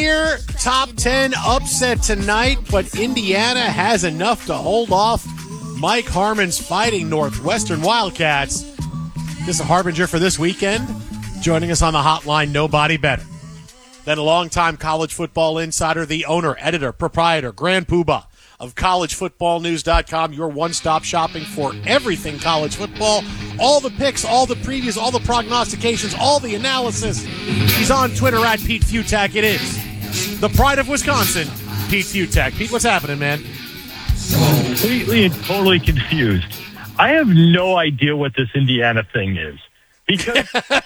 near top 10 upset tonight, but Indiana has enough to hold off Mike Harmon's Fighting Northwestern Wildcats. This is a harbinger for this weekend. Joining us on the hotline, nobody better than a longtime college football insider, the owner, editor, proprietor, grand poobah of collegefootballnews.com, your one-stop shopping for everything college football, all the picks, all the previews, all the prognostications, all the analysis. He's on Twitter at Pete Futak. It is the pride of Wisconsin, Pete Futak. Pete, what's happening, man? Completely and totally confused. I have no idea what this Indiana thing is. Because,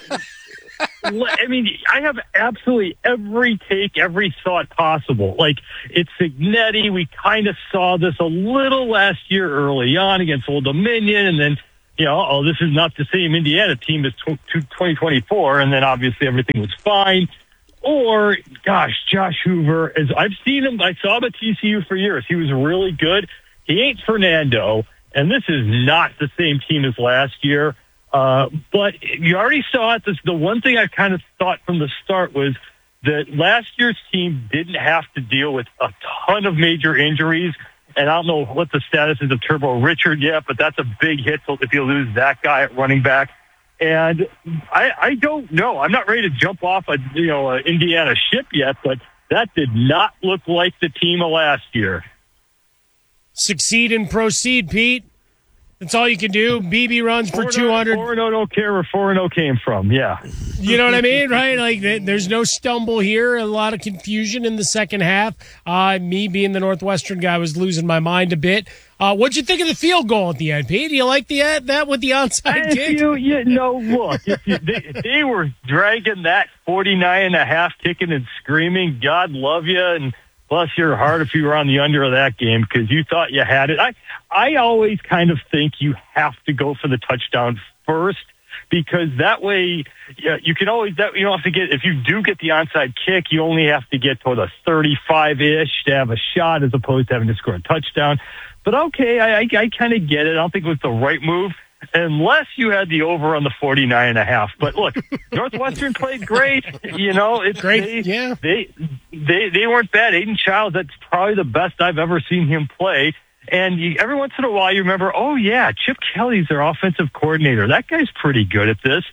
I mean, I have absolutely every take, every thought possible. Like, it's Cignetti. We kind of saw this a little last year early on against Old Dominion. And then, this is not the same Indiana team as 2024. And then obviously everything was fine. Or, gosh, Josh Hoover, as I've seen him, I saw him at TCU for years. He was really good. He ain't Fernando. And this is not the same team as last year. But you already saw it. The one thing I kind of thought from the start was that last year's team didn't have to deal with a ton of major injuries. And I don't know what the status is of Turbo Richard yet, but that's a big hit if you lose that guy at running back. And I don't know. I'm not ready to jump off an Indiana ship yet, but that did not look like the team of last year. Succeed and proceed, Pete. That's all you can do. BB runs for 200. 4-0 don't care where 4-0 came from, yeah. You know what I mean, right? Like, there's no stumble here. A lot of confusion in the second half. Me being the Northwestern guy was losing my mind a bit. What'd you think of the field goal at the end, Pete? Do you like that with the onside kick? Look, they were dragging that 49.5, kicking and screaming, God love you, and bless your heart if you were on the under of that game because you thought you had it. I always kind of think you have to go for the touchdown first because that way you can always – you don't have to get – if you do get the onside kick, you only have to get to the 35-ish to have a shot as opposed to having to score a touchdown. But, okay, I kind of get it. I don't think it was the right move unless you had the over on the 49.5. But, look, Northwestern played great. It's great. They weren't bad. Aiden Childs, that's probably the best I've ever seen him play. And every once in a while you remember, oh, yeah, Chip Kelly's their offensive coordinator. That guy's pretty good at this.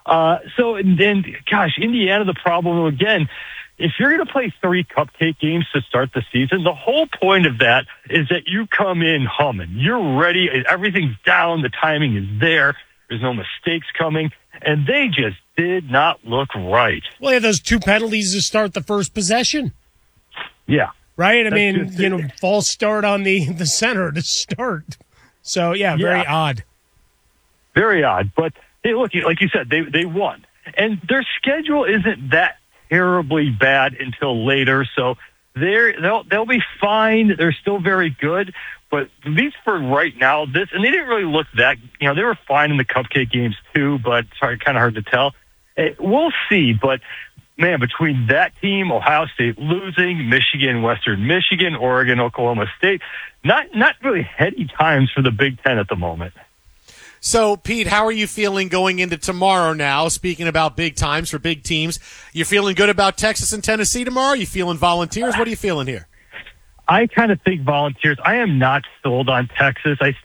Indiana, the problem, again, if you're going to play 3 cupcake games to start the season, the whole point of that is that you come in humming. You're ready. Everything's down. The timing is there. There's no mistakes coming. And they just did not look right. Well, they had those 2 penalties to start the first possession. Yeah. Right? I mean, false start on the center to start. So, very odd. Very odd. But, hey, look, like you said, they won. And their schedule isn't that terribly bad until later. So they'll be fine. They're still very good. But at least for right now, and they didn't really look that, they were fine in the cupcake games too, but sorry, kind of hard to tell. We'll see. But, man, between that team, Ohio State losing, Michigan, Western Michigan, Oregon, Oklahoma State, not really heady times for the Big Ten at the moment. So, Pete, how are you feeling going into tomorrow now? Speaking about big times for big teams, you feeling good about Texas and Tennessee tomorrow? You feeling Volunteers? What are you feeling here? I kind of think Volunteers. I am not sold on Texas. They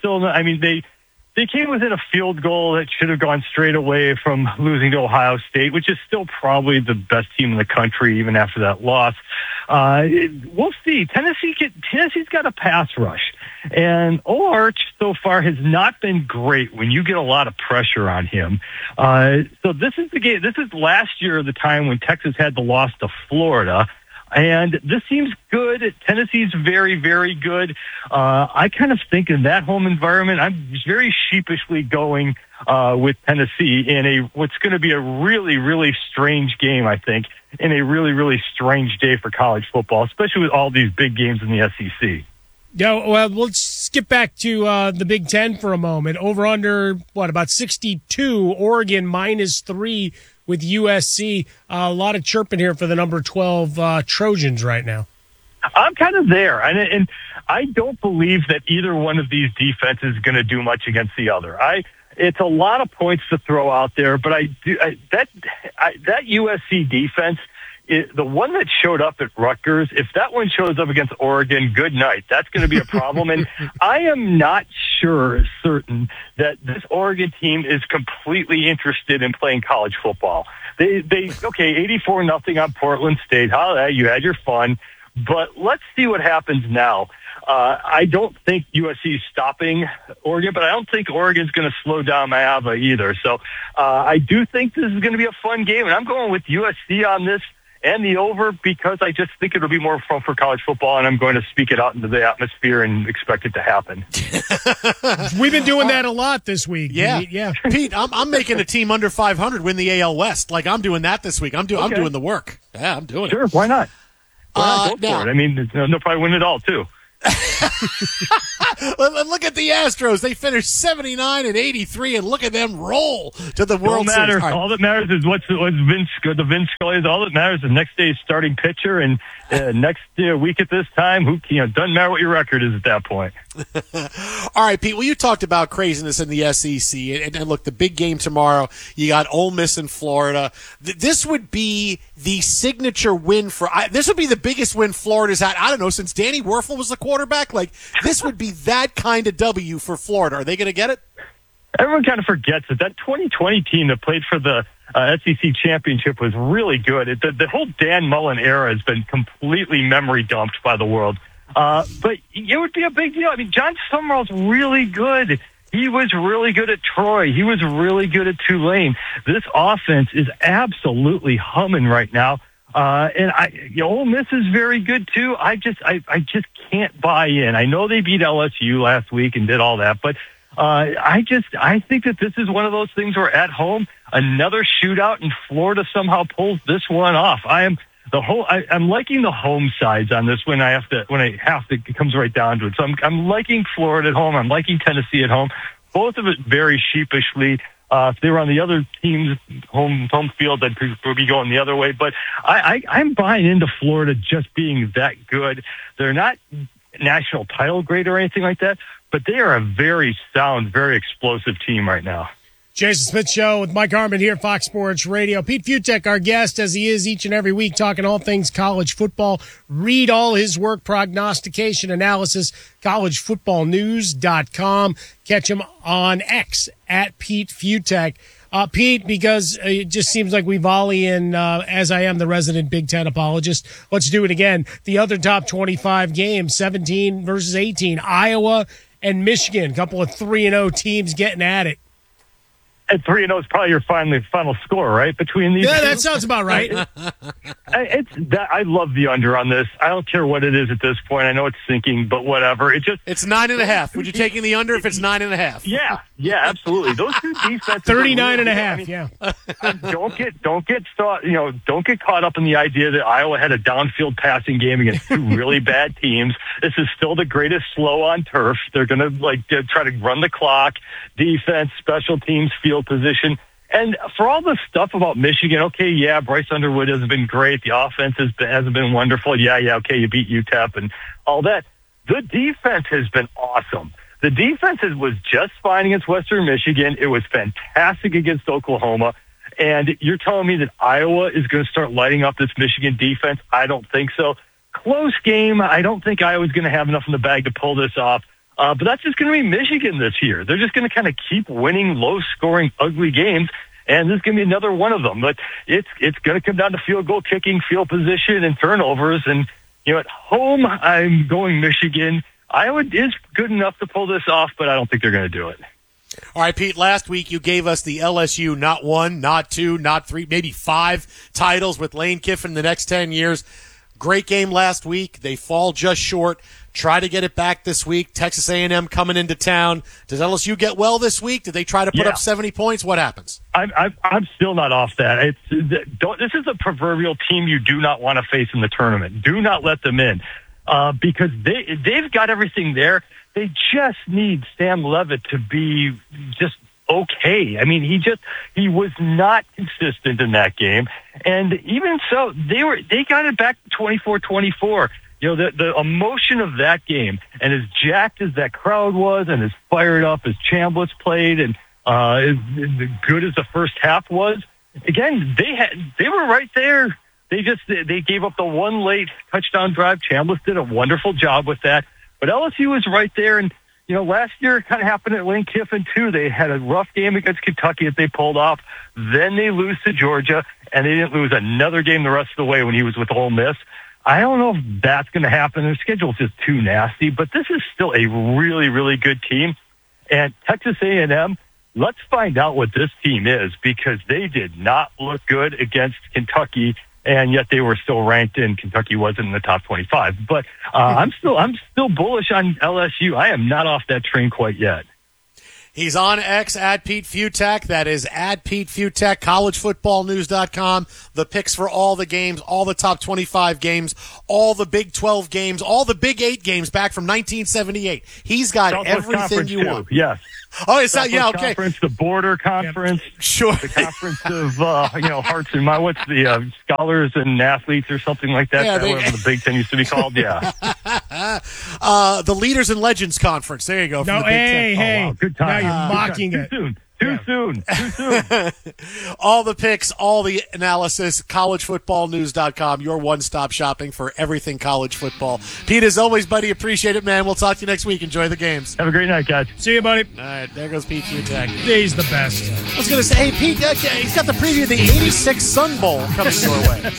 came within a field goal that should have gone straight away from losing to Ohio State, which is still probably the best team in the country even after that loss. We'll see. Tennessee's got a pass rush. And Olarch so far has not been great when you get a lot of pressure on him. So this is the game. This is last year, the time when Texas had the loss to Florida. And this seems good. Tennessee's very, very good. I kind of think in that home environment, I'm very sheepishly going with Tennessee in what's going to be a really, really strange game, I think, and a really, really strange day for college football, especially with all these big games in the SEC. Yeah, well, let's skip back to the Big Ten for a moment. Over under, about 62, Oregon -3 with USC. A lot of chirping here for the number 12 Trojans right now. I'm kind of there, and I don't believe that either one of these defenses is going to do much against the other. It's a lot of points to throw out there, but that USC defense the one that showed up at Rutgers, if that one shows up against Oregon, good night. That's going to be a problem. And I am not certain that this Oregon team is completely interested in playing college football. They 84-0 on Portland State. You had your fun. But let's see what happens now. I don't think USC is stopping Oregon, but I don't think Oregon's going to slow down Maava either. So I do think this is going to be a fun game, and I'm going with USC on this and the over because I just think it'll be more fun for college football, and I'm going to speak it out into the atmosphere and expect it to happen. We've been doing that a lot this week. Yeah. Yeah. Pete, I'm making a team under 500 win the AL West. Like, I'm doing that this week. I'm doing the work. Yeah, I'm doing it. Sure, why not? Go for it. I mean, they'll probably win it all, too. Look at the Astros. They finished 79-83, and look at them roll to the World Series. Right. All that matters is what's the Vince Scully. All that matters is next day's starting pitcher, and next week at this time, doesn't matter what your record is at that point. All right, Pete. Well, you talked about craziness in the SEC, and look, the big game tomorrow. You got Ole Miss in Florida. This would be the signature win for. This would be the biggest win Florida's had. I don't know, since Danny Werfel was the quarterback. Like, this would be that kind of W for Florida. Are they going to get it? Everyone kind of forgets that 2020 team that played for the SEC championship was really good. The whole Dan Mullen era has been completely memory dumped by the world. But it would be a big deal. I mean, John Summerall's really good. He was really good at Troy. He was really good at Tulane. This offense is absolutely humming right now. And Ole Miss is very good too. I just can't buy in. I know they beat LSU last week and did all that, but I think that this is one of those things where at home, another shootout, and Florida somehow pulls this one off. I'm liking the home sides on this when it comes right down to it. So I'm liking Florida at home. I'm liking Tennessee at home. Both of it very sheepishly. If they were on the other team's home field, I'd be going the other way. But I'm buying into Florida just being that good. They're not national title grade or anything like that, but they are a very sound, very explosive team right now. Jason Smith Show with Mike Harmon here at Fox Sports Radio. Pete Fiutak, our guest, as he is each and every week, talking all things college football. Read all his work, prognostication, analysis, collegefootballnews.com. Catch him on X at Pete Fiutak. Pete, because it just seems like we volley in, as I am the resident Big Ten apologist. Let's do it again. The other top 25 games, 17 versus 18, Iowa and Michigan, a couple of 3-0 teams getting at it. At 3-0 is probably your final score, right? Between these, yeah, that sounds about right. I love the under on this. I don't care what it is at this point. I know it's sinking, but whatever. It's 9.5. Would you take in the under if it's 9.5? Yeah, absolutely. Those two defenses, 39.5. Yeah. Don't get caught up in the idea that Iowa had a downfield passing game against two really bad teams. This is still the greatest slow on turf. They're going to try to run the clock, defense, special teams, field position. And for all the stuff about Michigan, okay, yeah, Bryce Underwood hasn't been great. The offense hasn't been wonderful. Yeah, okay, you beat UTEP and all that. The defense has been awesome. The defense was just fine against Western Michigan. It was fantastic against Oklahoma. And you're telling me that Iowa is going to start lighting up this Michigan defense? I don't think so. Close game. I don't think Iowa's going to have enough in the bag to pull this off. But that's just going to be Michigan this year. They're just going to kind of keep winning low-scoring, ugly games, and this is going to be another one of them. But it's going to come down to field goal kicking, field position, and turnovers. And at home, I'm going Michigan. Iowa is good enough to pull this off, but I don't think they're going to do it. All right, Pete, last week you gave us the LSU not 1, not 2, not 3, maybe 5 titles with Lane Kiffin in the next 10 years. Great game last week. They fall just short. Try to get it back this week. Texas A&M coming into town. Does LSU get well this week? Did they try to put up 70 points? What happens? I'm still not off that. This is a proverbial team you do not want to face in the tournament. Do not let them in because they've got everything there. They just need Sam Leavitt to be just okay. I mean, he was not consistent in that game. And even so, they got it back to 24-24. The emotion of that game, and as jacked as that crowd was, and as fired up as Chambliss played, and as good as the first half was, again, they were right there they gave up the one late touchdown drive. Chambliss did a wonderful job with that. But LSU was right there. And, last year it kind of happened at Lane Kiffin, too. They had a rough game against Kentucky that they pulled off. Then they lose to Georgia, and they didn't lose another game the rest of the way when he was with Ole Miss. I don't know if that's going to happen. Their schedule's just too nasty. But this is still a really, really good team. And Texas A&M, let's find out what this team is, because they did not look good against Kentucky, and yet they were still ranked, and Kentucky wasn't in the top 25. But I'm still bullish on LSU. I am not off that train quite yet. He's on X at Pete Fiutak. That is at Pete Fiutak, collegefootballnews.com. The picks for all the games, all the top 25 games, all the Big 12 games, all the Big 8 games back from 1978. He's got Southwest everything Conference you too. want. Yes. Oh, it's not, yeah, okay. Conference, the Border Conference, Sure. the Conference of Hearts and Minds. What's the Scholars and Athletes or something like that? Yeah, Whatever the Big Ten used to be called. Yeah. The Leaders and Legends Conference. There you go. No, hey. Oh, wow. Good time. Now you're mocking it. Too soon. All the picks, all the analysis, collegefootballnews.com, your one-stop shopping for everything college football. Pete, as always, buddy, appreciate it, man. We'll talk to you next week. Enjoy the games. Have a great night, guys. See you, buddy. All right, there goes Pete Fiutak. He's the best. I was going to say, hey, Pete, he's got the preview of the 86 Sun Bowl coming your way.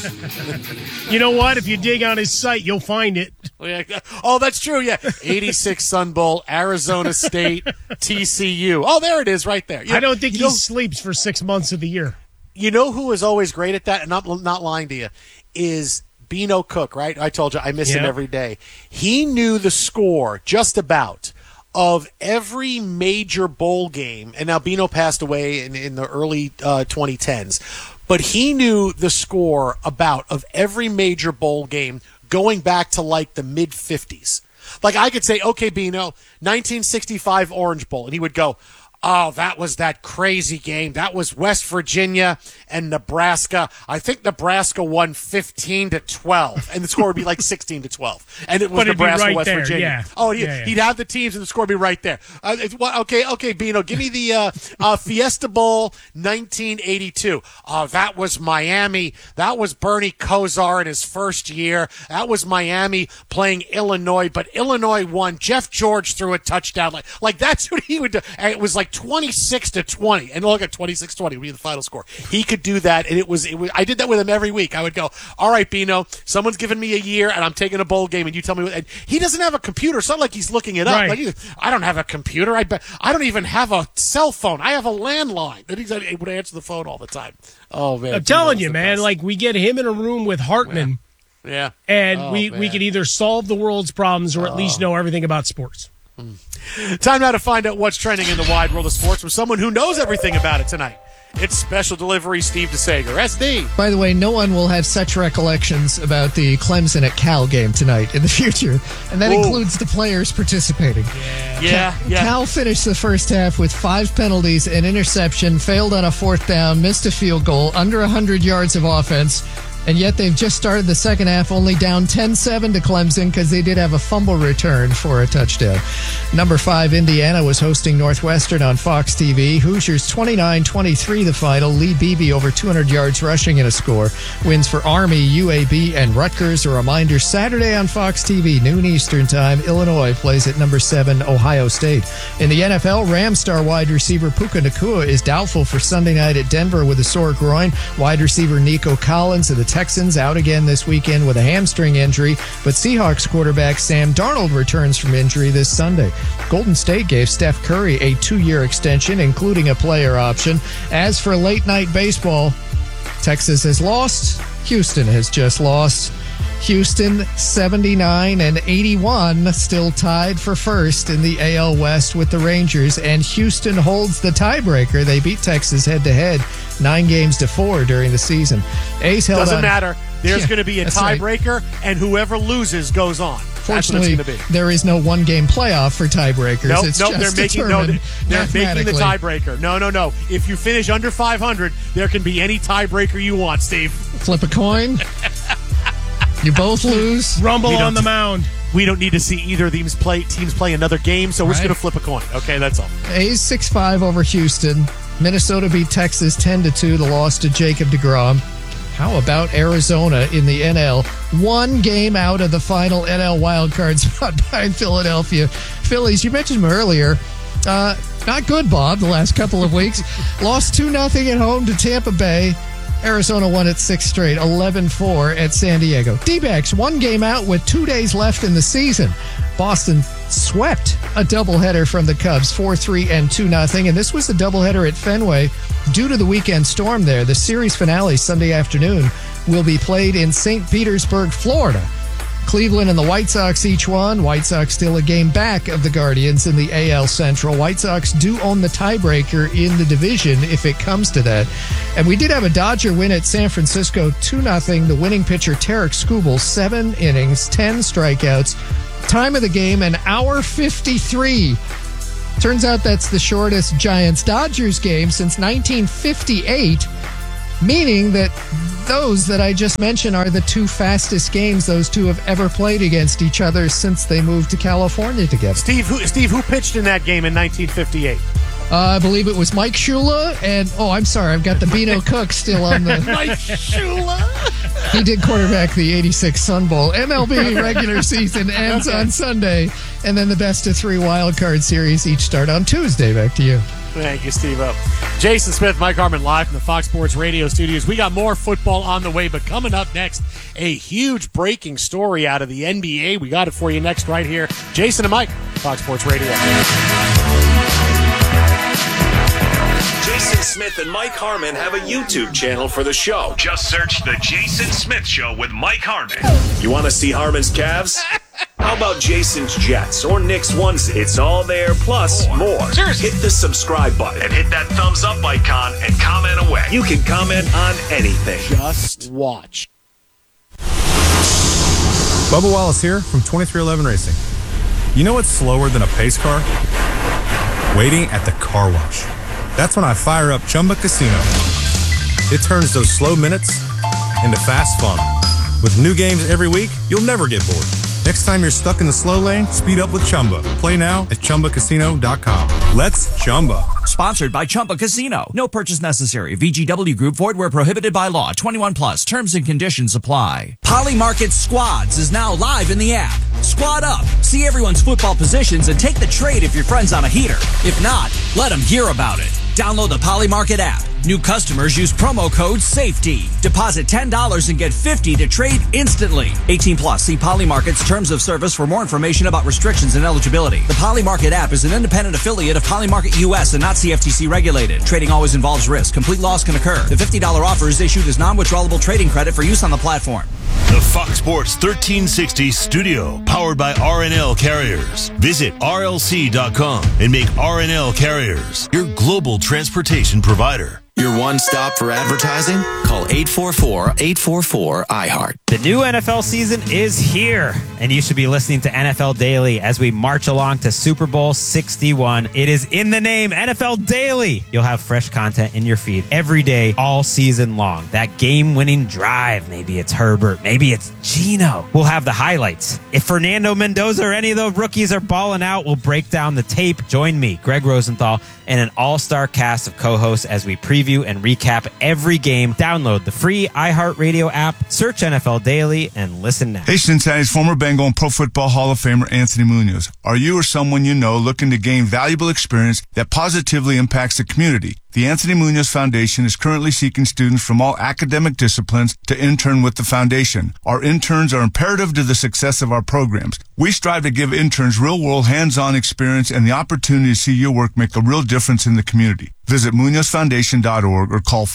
You know what? If you dig on his site, you'll find it. Oh, that's true, yeah. 86 Sun Bowl, Arizona State, TCU. Oh, there it is right there. I don't think he sleeps for 6 months of the year. You know who is always great at that, and I'm not lying to you, is Beano Cook, right? I told you I miss him every day. He knew the score just about of every major bowl game, and now Beano passed away in the early 2010s, but he knew the score of every major bowl game going back to like the mid-50s. Like I could say, okay, Beano, 1965 Orange Bowl, and he would go, oh, that was that crazy game. That was West Virginia and Nebraska. I think Nebraska won 15-12, and the score would be like 16-12, and it was Nebraska, West Virginia. Yeah. Oh, he'd have the teams, and the score would be right there. Okay, Beano, give me the Fiesta Bowl 1982. That was Miami. That was Bernie Kosar in his first year. That was Miami playing Illinois, but Illinois won. Jeff George threw a touchdown. Like that's what he would do. And it was like 26-20, and look at 26-20 would be the final score. He could do that, and it was. I did that with him every week. I would go, all right, Beano, someone's giving me a year, and I'm taking a bowl game, and you tell me what. And he doesn't have a computer. It's not like he's looking it up. Right. Like, I don't have a computer. I don't even have a cell phone. I have a landline. And he's able to answer the phone all the time. Oh man, I'm telling you, man. Best. Like we get him in a room with Hartman. Yeah. And we could either solve the world's problems or at least know everything about sports. Time now to find out what's trending in the wide world of sports from someone who knows everything about it tonight. It's Special Delivery Steve DeSager. SD. By the way, no one will have such recollections about the Clemson at Cal game tonight in the future, and that includes the players participating. Yeah. Cal finished the first half with 5 penalties, an interception, failed on a 4th down, missed a field goal, under 100 yards of offense. And yet they've just started the second half only down 10-7 to Clemson because they did have a fumble return for a touchdown. Number 5, Indiana was hosting Northwestern on Fox TV. Hoosiers 29-23 the final. Lee Beebe over 200 yards rushing in a score. Wins for Army, UAB, and Rutgers. A reminder, Saturday on Fox TV, noon Eastern time, Illinois plays at number 7, Ohio State. In the NFL, Rams star wide receiver Puka Nacua is doubtful for Sunday night at Denver with a sore groin. Wide receiver Nico Collins of the Texans out again this weekend with a hamstring injury, but Seahawks quarterback Sam Darnold returns from injury this Sunday. Golden State gave Steph Curry a 2-year extension, including a player option. As for late night baseball, Texas has lost. Houston has just lost. Houston 79-81, still tied for first in the AL West with the Rangers, and Houston holds the tiebreaker. They beat Texas head-to-head 9-4 during the season. A's held Doesn't on. matter. There's going to be a tiebreaker, and whoever loses goes on. Fortunately, there is no one-game playoff for tiebreakers. Nope, it's they're just making the tiebreaker. No. If you finish under 500, there can be any tiebreaker you want, Steve. Flip a coin. You both lose. Rumble on the mound. We don't need to see either of these teams play another game, so we're just going to flip a coin. Okay, that's all. A's 6-5 over Houston. Minnesota beat Texas 10-2. The loss to Jacob deGrom. How about Arizona in the NL? 1 game out of the final NL wildcard spot behind Philadelphia Phillies. You mentioned them earlier. Not good, Bob, the last couple of weeks. Lost 2-0 at home to Tampa Bay. Arizona won its 6th straight, 11-4 at San Diego. D-backs 1 game out with 2 days left in the season. Boston swept a doubleheader from the Cubs, 4-3 and 2-0. And this was a doubleheader at Fenway due to the weekend storm there. The series finale Sunday afternoon will be played in St. Petersburg, Florida. Cleveland and the White Sox each won. White Sox still a game back of the Guardians in the AL Central. White Sox do own the tiebreaker in the division if it comes to that. And we did have a Dodger win at San Francisco, 2-0. The winning pitcher, Tarek Skubal, 7 innings, 10 strikeouts. Time of the game, an hour 53. Turns out that's the shortest Giants-Dodgers game since 1958, meaning that those that I just mentioned are the 2 fastest games those two have ever played against each other since they moved to California together. Steve, who pitched in that game in 1958? I believe it was Mike Shula and, I'm sorry, I've got the Beano Cook still on the... Mike Shula? He did quarterback the 86 Sun Bowl. MLB regular season ends on Sunday, and then the best of 3 wildcard series each start on Tuesday. Back to you. Thank you, Steve-O. Jason Smith, Mike Harmon, live from the Fox Sports Radio studios. We got more football on the way, but coming up next, a huge breaking story out of the NBA. We got it for you next right here. Jason and Mike, Fox Sports Radio. Jason Smith and Mike Harmon have a YouTube channel for the show. Just search The Jason Smith Show with Mike Harmon. You want to see Harmon's Cavs? How about Jason's Jets or Knicks ones? It's all there, plus more. Seriously. Hit the subscribe button And hit that thumbs up icon and comment away. You can comment on anything. Just watch. Bubba Wallace here from 2311 Racing. You know what's slower than a pace car? Waiting at the car wash. That's when I fire up Chumba Casino. It turns those slow minutes into fast fun. With new games every week, you'll never get bored. Next time you're stuck in the slow lane, speed up with Chumba. Play now at ChumbaCasino.com. Let's Chumba. Sponsored by Chumba Casino. No purchase necessary. VGW Group. Void where prohibited by law. 21 plus. Terms and conditions apply. Poly Market Squads is now live in the app. Squad up. See everyone's football positions and take the trade if your friend's on a heater. If not, let them hear about it. Download the Poly Market app. New customers use promo code SAFETY. Deposit $10 and get $50 to trade instantly. 18 plus. See Poly Market's terms of service for more information about restrictions and eligibility. The Poly Market app is an independent affiliate of Poly Market US and not CFTC regulated. Trading always involves risk. Complete loss can occur. The $50 offer is issued as non-withdrawable trading credit for use on the platform. The Fox Sports 1360 studio, powered by RNL Carriers. Visit RLC.com and make RNL Carriers your global transportation provider. Your one stop for advertising? Call 844-844-iHeart. The new NFL season is here, and you should be listening to NFL Daily as we march along to Super Bowl 61. It is in the name, NFL Daily. You'll have fresh content in your feed every day, all season long. That game-winning drive. Maybe it's Herbert. Maybe it's Geno. We'll have the highlights. If Fernando Mendoza or any of the rookies are balling out, we'll break down the tape. Join me, Greg Rosenthal, and an all-star cast of co-hosts as we preview and recap every game. Download the free iHeartRadio app, search NFL Daily, and listen now. Hey, Cincinnati's former Bengal and Pro Football Hall of Famer Anthony Munoz. Are you or someone you know looking to gain valuable experience that positively impacts the community? The Anthony Munoz Foundation is currently seeking students from all academic disciplines to intern with the foundation. Our interns are imperative to the success of our programs. We strive to give interns real-world hands-on experience and the opportunity to see your work make a real difference in the community. Visit MunozFoundation.org or call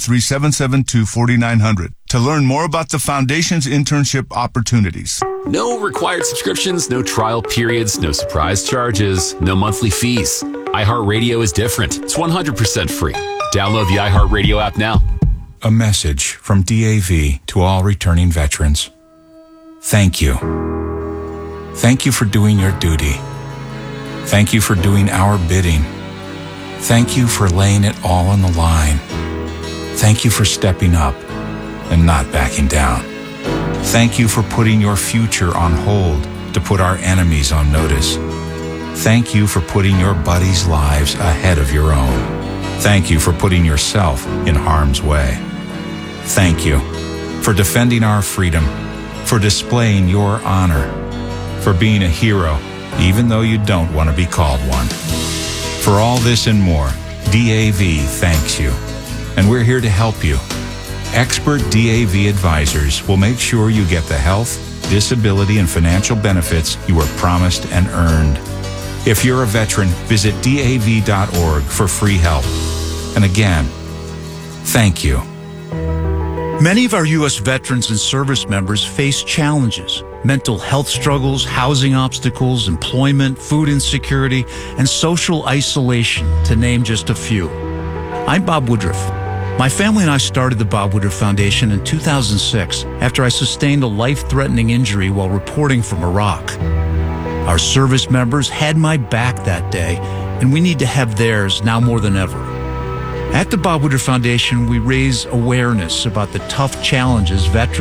513-772-4900 to learn more about the foundation's internship opportunities. No required subscriptions, no trial periods, no surprise charges, no monthly fees. iHeartRadio is different. It's 100% free. Download the iHeartRadio app now. A message from DAV to all returning veterans. Thank you. Thank you for doing your duty. Thank you for doing our bidding. Thank you for laying it all on the line. Thank you for stepping up and not backing down. Thank you for putting your future on hold to put our enemies on notice. Thank you for putting your buddies' lives ahead of your own. Thank you for putting yourself in harm's way. Thank you. for defending our freedom, for displaying your honor, for being a hero, even though you don't want to be called one. For all this and more, DAV thanks you. And we're here to help you. Expert DAV advisors will make sure you get the health, disability, and financial benefits you were promised and earned. If you're a veteran, visit DAV.org for free help. And again, thank you. Many of our U.S. veterans and service members face challenges: mental health struggles, housing obstacles, employment, food insecurity, and social isolation, to name just a few. I'm Bob Woodruff. My family and I started the Bob Woodruff Foundation in 2006 after I sustained a life-threatening injury while reporting from Iraq. Our service members had my back that day, and we need to have theirs now more than ever. At the Bob Woodruff Foundation, we raise awareness about the tough challenges veterans